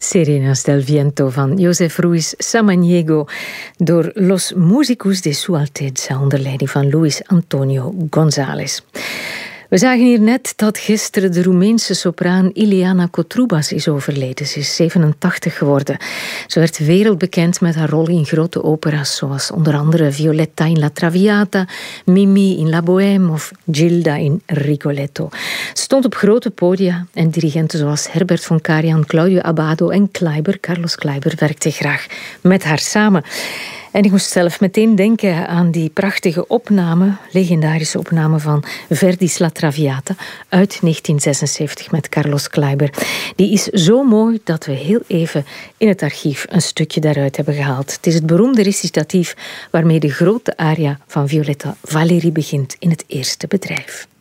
Serenas del Viento van José Ruiz Samaniego door Los Músicos de Su Alteza onder leiding van Luis Antonio González. We zagen hier net dat gisteren de Roemeense sopraan Ileana Cotrubas is overleden. Ze is 87 geworden. Ze werd wereldbekend met haar rol in grote opera's zoals onder andere Violetta in La Traviata, Mimi in La Bohème of Gilda in Rigoletto. Ze stond op grote podia en dirigenten zoals Herbert von Karajan, Claudio Abbado en Carlos Kleiber werkten graag met haar samen. En ik moest zelf meteen denken aan die prachtige opname, legendarische opname van Verdi's La Traviata uit 1976 met Carlos Kleiber. Die is zo mooi dat we heel even in het archief een stukje daaruit hebben gehaald. Het is het beroemde recitatief waarmee de grote aria van Violetta Valéry begint in het eerste bedrijf.